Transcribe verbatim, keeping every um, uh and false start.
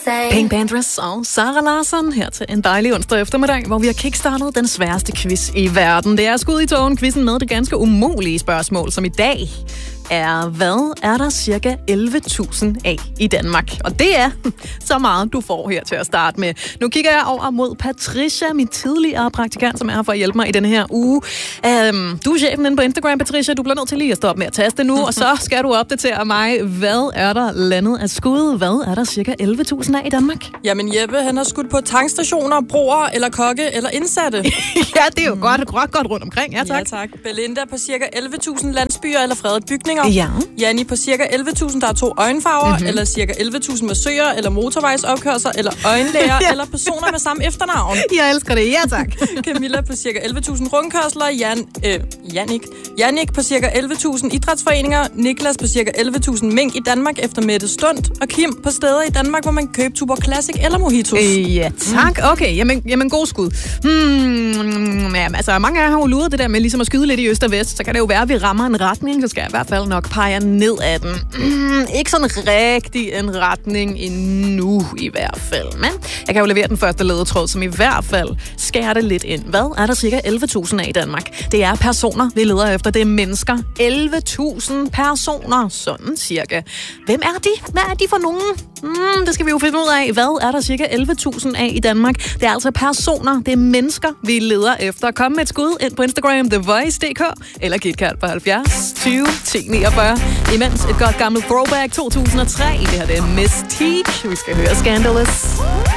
Pink Panthers og Sara Larsson her til en dejlig onsdag eftermiddag, hvor vi har kickstartet den sværeste quiz i verden. Det er skud i tågen, quizzen med det ganske umulige spørgsmål, som i dag er, hvad er der cirka elleve tusind af i Danmark? Og det er så meget, du får her til at starte med. Nu kigger jeg over mod Patricia, min tidligere praktikant, som er her for at hjælpe mig i denne her uge. Um, du er chefen inde på Instagram, Patricia. Du bliver nødt til lige at stoppe med at taste nu, og så skal du opdatere mig. Hvad er der landet af skud? Hvad er der cirka elleve tusind af i Danmark? Jamen Jeppe, han har skudt på tankstationer, broer eller kokke eller indsatte. Ja, det er jo mm. godt, godt, godt rundt omkring. Ja, tak. Ja, tak. Belinda på cirka elleve tusind landsbyer eller fredede bygninger. Ja. Janni på cirka elleve tusind, der er to øjenfarver, mm-hmm. eller cirka elleve tusind massører, eller motorvejsopkørsler, eller øjenlæger, ja. Eller personer med samme efternavn. Jeg elsker det, ja tak. Camilla på cirka elleve tusind rundkørsler, Jan, øh, Jannik. Jannik på cirka elleve tusind idrætsforeninger, Niklas på cirka elleve tusind mink i Danmark efter Mette Stund, og Kim på steder i Danmark, hvor man kan købe Tuborg Classic eller Mojitos. Øh, ja tak, okay, jamen, jamen god skud. Hmm, ja, altså mange af jer har jo luret det der med ligesom at skyde lidt i øst og vest, så kan det jo være, at vi rammer en retning, så skal jeg i hvert fald nok pege ned af den. Mm, ikke sådan rigtig en retning endnu i hvert fald, men jeg kan jo levere den første ledetråd, som i hvert fald skærer det lidt ind. Hvad er der cirka elleve tusind af i Danmark? Det er personer, vi leder efter. Det er mennesker. elleve tusind personer, sådan cirka. Hvem er de? Hvad er de for nogen? Mm, det skal vi jo finde ud af. Hvad er der cirka elleve tusind af i Danmark? Det er altså personer, det er mennesker, vi leder efter. Kom med et skud ind på Instagram, The Voice punktum d k, eller giv et kald på halvfjerds tyve ti niogfyrre. Imens et godt gammelt throwback to tusind og tre. Det her det er Mystique. Vi skal høre Scandalous.